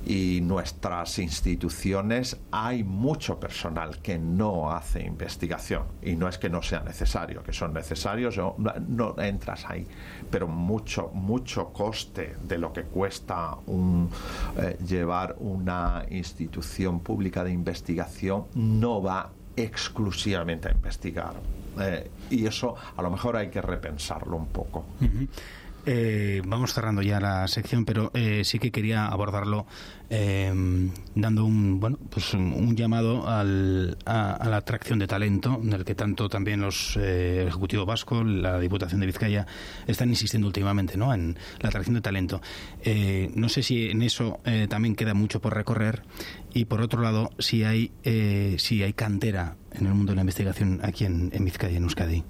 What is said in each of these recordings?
y nuestras instituciones hay mucho personal que no hace investigación, y no es que no sea necesario, que son necesarios, no entras ahí, pero mucho coste de lo que cuesta llevar una institución pública de investigación no va exclusivamente a investigar, y eso a lo mejor hay que repensarlo un poco. Uh-huh. Vamos cerrando ya la sección, pero sí que quería abordarlo dando un llamado a la atracción de talento, en el que tanto también el Ejecutivo Vasco, la Diputación de Vizcaya están insistiendo últimamente, ¿no?, en la atracción de talento. No sé si en eso también queda mucho por recorrer, y por otro lado si hay cantera en el mundo de la investigación aquí en Vizcaya, en Euskadi.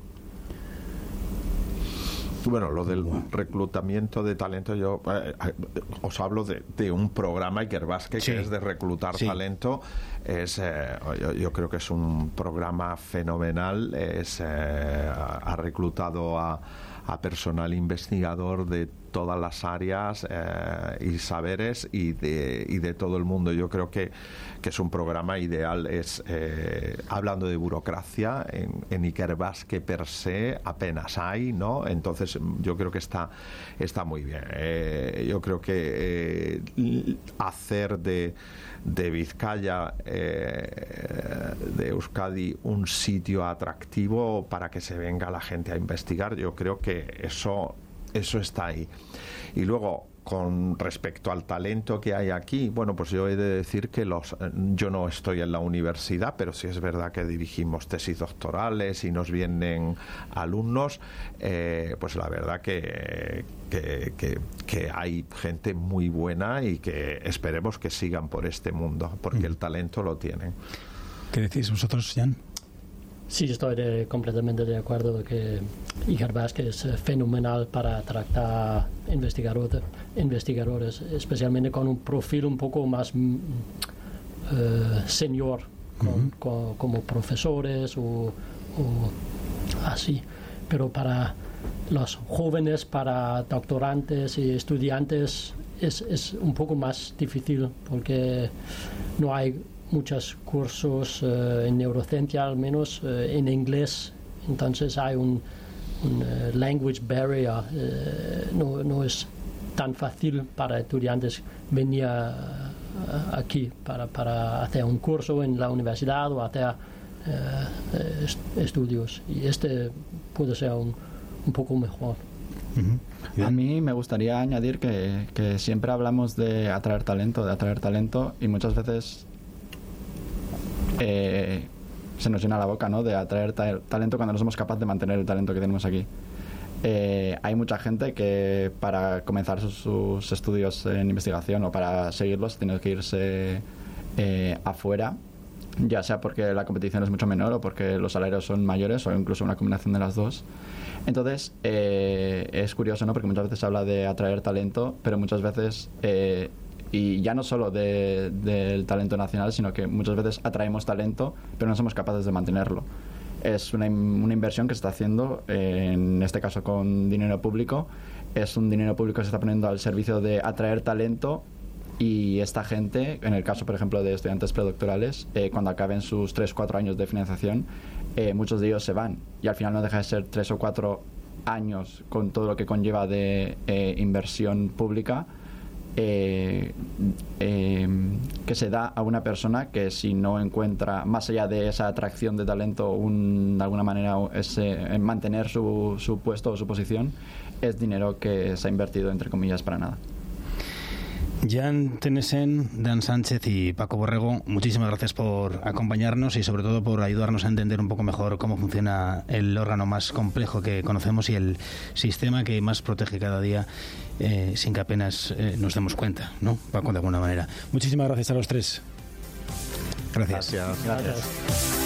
Bueno, lo del reclutamiento de talento, yo os hablo de un programa Ikerbasque, sí, que es de reclutar, sí, talento. Yo creo que es un programa fenomenal. Ha reclutado a personal investigador de todas las áreas y saberes y de todo el mundo. Yo creo que es un programa ideal. Hablando de burocracia, en Ikerbasque per se apenas hay, ¿no? Entonces yo creo que está muy bien. Yo creo que hacer de Vizcaya, de Euskadi, un sitio atractivo para que se venga la gente a investigar, yo creo que eso está ahí. Y luego, con respecto al talento que hay aquí, bueno, pues yo he de decir que yo no estoy en la universidad, pero sí es verdad que dirigimos tesis doctorales y nos vienen alumnos, pues la verdad que hay gente muy buena y que esperemos que sigan por este mundo, porque el talento lo tienen. ¿Qué decís vosotros, Jan? Sí, estoy completamente de acuerdo que Ikerbasque es fenomenal para tratar investigadores, especialmente con un perfil un poco más senior, como profesores o así. Pero para los jóvenes, para doctorantes y estudiantes es un poco más difícil, porque no hay muchos cursos en neurociencia, al menos en inglés. Entonces hay un language barrier. No es tan fácil para estudiantes venir aquí para hacer un curso en la universidad o hacer estudios, y puede ser un poco mejor. Uh-huh. A mí me gustaría añadir que siempre hablamos de atraer talento, y muchas veces se nos llena la boca, ¿no?, de atraer talento cuando no somos capaces de mantener el talento que tenemos aquí. Hay mucha gente que para comenzar sus estudios en investigación o para seguirlos tiene que irse afuera, ya sea porque la competición es mucho menor o porque los salarios son mayores, o incluso una combinación de las dos. Entonces es curioso, ¿no?, porque muchas veces se habla de atraer talento, pero muchas veces y ya no solo del talento nacional, sino que muchas veces atraemos talento pero no somos capaces de mantenerlo. Es una inversión que se está haciendo, en este caso con dinero público. Es un dinero público que se está poniendo al servicio de atraer talento, y esta gente, en el caso por ejemplo de estudiantes predoctorales, cuando acaben sus 3-4 años de financiación, muchos de ellos se van, y al final no deja de ser 3 o 4 años con todo lo que conlleva de inversión pública, que se da a una persona que, si no encuentra, más allá de esa atracción de talento, de alguna manera en mantener su puesto o su posición, es dinero que se ha invertido entre comillas para nada. Jan Tenesen, Dan Sánchez y Paco Borrego, muchísimas gracias por acompañarnos y sobre todo por ayudarnos a entender un poco mejor cómo funciona el órgano más complejo que conocemos y el sistema que más protege cada día sin que apenas nos demos cuenta, ¿no, Paco, de alguna manera? Muchísimas gracias a los tres. Gracias. Gracias.